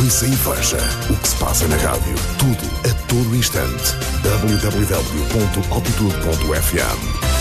Ouça e veja o que se passa na rádio. Tudo, a todo instante. www.altitude.fm